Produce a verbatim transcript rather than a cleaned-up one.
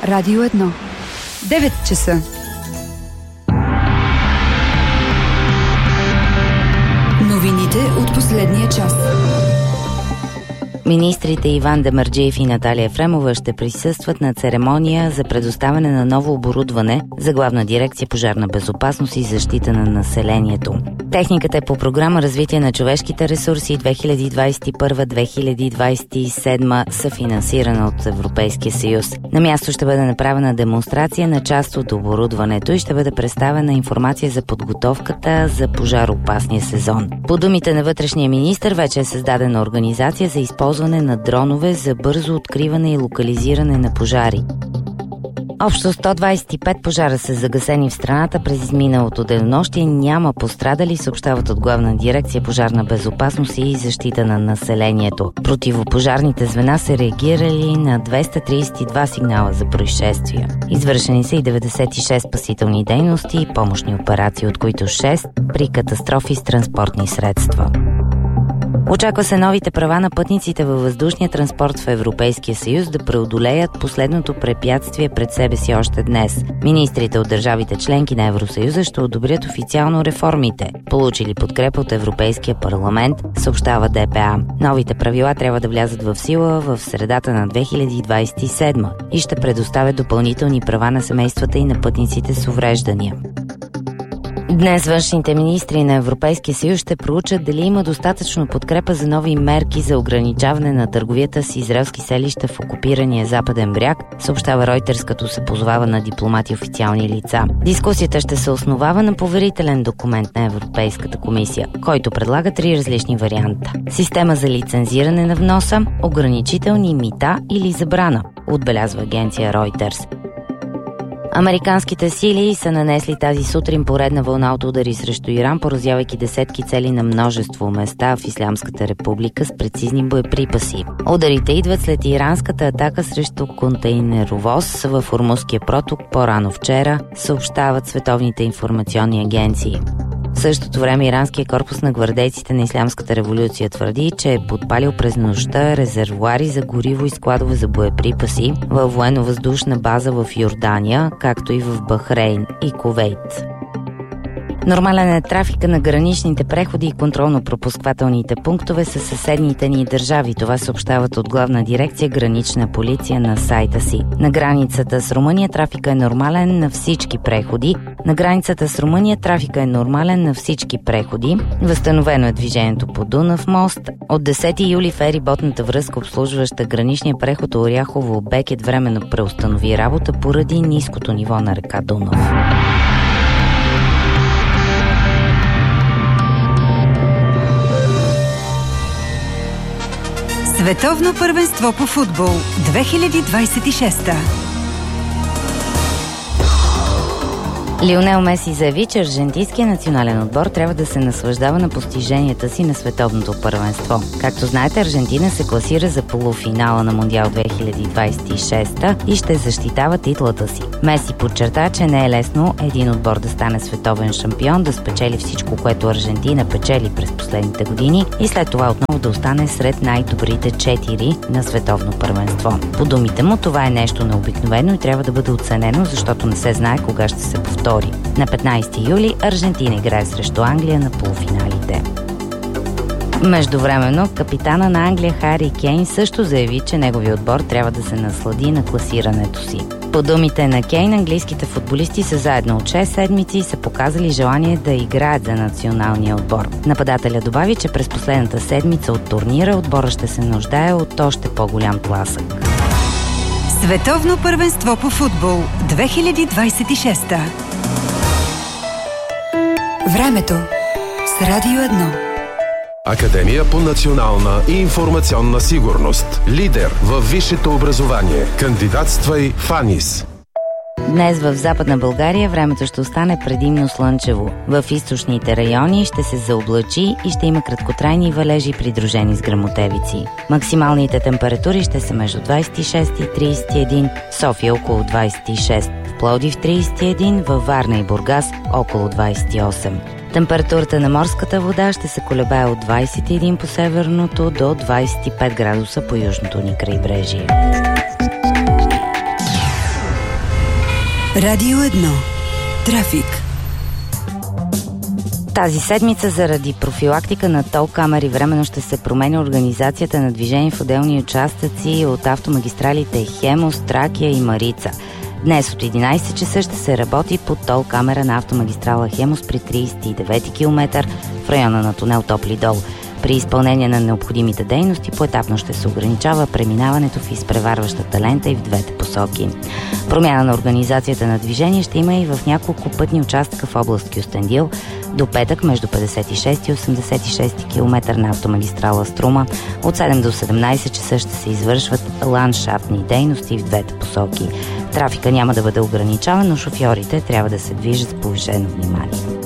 Радио едно. девет часа. Новините от последния час. Министрите Иван Демерджиев и Наталия Ефремова ще присъстват на церемония за предоставяне на ново оборудване за Главна дирекция пожарна безопасност и защита на населението. Техниката е по програма Развитие на човешките ресурси две хиляди двадесет и първа - две хиляди двадесет и седма, съфинансирана от Европейския съюз. На място ще бъде направена демонстрация на част от оборудването и ще бъде представена информация за подготовката за пожароопасния сезон. По думите на вътрешния министър, вече е създадена организация за използване на дронове за бързо откриване и локализиране на пожари. Общо сто двадесет и пет пожара са загасени в страната през изминалото денонощие. Няма пострадали, съобщават от Главна дирекция пожарна безопасност и защита на населението. Противопожарните звена са реагирали на двеста тридесет и два сигнала за происшествия. Извършени са и деветдесет и шест спасителни дейности и помощни операции, от които шест при катастрофи с транспортни средства. Очаква се новите права на пътниците във въздушния транспорт в Европейския съюз да преодолеят последното препятствие пред себе си още днес. Министрите от държавите членки на Евросъюза ще одобрят официално реформите, получили подкрепа от Европейския парламент, съобщава Д П А. Новите правила трябва да влязат в сила в средата на две хиляди двадесет и седма и ще предоставят допълнителни права на семействата и на пътниците с увреждания. Днес външните министри на Европейския съюз ще проучат дали има достатъчно подкрепа за нови мерки за ограничаване на търговията с израелски селища в окупирания Западен бряг, съобщава Reuters, като се позовава на дипломати и официални лица. Дискусията ще се основава на поверителен документ на Европейската комисия, който предлага три различни варианта. Система за лицензиране на вноса, ограничителни мита или забрана, отбелязва агенция Reuters. Американските сили са нанесли тази сутрин поредна вълна от удари срещу Иран, поразявайки десетки цели на множество места в Ислямската република с прецизни боеприпаси. Ударите идват след иранската атака срещу контейнеровоз в Ормузския проток по-рано вчера, съобщават световните информационни агенции. В същото време иранския корпус на гвардейците на Ислямската революция твърди, че е подпалил през нощта резервоари за гориво и складове за боеприпаси във военно-въздушна база в Йордания, както и в Бахрейн и Кувейт. Нормален е трафика на граничните преходи и контролно-пропусквателните пунктове със съседните ни държави. Това съобщават от Главна дирекция Гранична полиция на сайта си. На границата с Румъния трафика е нормален на всички преходи. На границата с Румъния трафика е нормален на всички преходи. Възстановено е движението по Дунав мост. От десети юли фериботната връзка, обслужваща граничния преход Оряхово-Бекет, временно преустанови работа поради ниското ниво на река Дунав. Световно първенство по футбол две хиляди двадесет и шеста. Лионел Меси заяви, че аржентинският национален отбор трябва да се наслаждава на постиженията си на световното първенство. Както знаете, Аржентина се класира за полуфинала на Мондиал две хиляди двадесет и шеста и ще защитава титлата си. Меси подчерта, че не е лесно един отбор да стане световен шампион, да спечели всичко, което Аржентина печели през последните години и след това отново да остане сред най-добрите четири на световно първенство. По думите му, това е нещо необикновено и трябва да бъде оценено, защото не се знае кога ще се повтори. На петнадесети юли Аржентина играе срещу Англия на полуфиналите. Междувременно, капитана на Англия Хари Кейн също заяви, че неговият отбор трябва да се наслади на класирането си. По думите на Кейн, английските футболисти са заедно от шест седмици и са показали желание да играят за националния отбор. Нападателя добави, че през последната седмица от турнира отбора ще се нуждае от още по-голям тласък. Световно първенство по футбол две хиляди двадесет и шеста. Времето с Радио едно. Академия по национална и информационна сигурност. Лидер във висшето образование. Кандидатствай в АНИС. Днес в Западна България времето ще остане предимно слънчево. В източните райони ще се заоблачи и ще има краткотрайни валежи, придружени с гръмотевици. Максималните температури ще са между двадесет и шест и тридесет и един, София около двадесет и шест, в Пловдив тридесет и един, във Варна и Бургас около двадесет и осем. Температурата на морската вода ще се колебае от двадесет и един по северното до двадесет и пет градуса по южното ни крайбрежие. Радио едно. Трафик. Тази седмица заради профилактика на тол камери временно ще се променя организацията на движение в отделни участъци от автомагистралите Хемус, Тракия и Марица. Днес от единайсет часа ще се работи по тол камера на автомагистрала Хемус при трийсет и девети километър в района на тунел Топли дол. При изпълнение на необходимите дейности поетапно ще се ограничава преминаването в изпреварващата лента и в двете посоки. Промяна на организацията на движение ще има и в няколко пътни участъка в област Кюстендил. До петък между петдесет и шести и осемдесет и шести километър на автомагистрала Струма от седем до седемнайсет часа ще се извършват ландшафтни дейности в двете посоки. Трафика няма да бъде ограничаван, но шофьорите трябва да се движат с повишено внимание.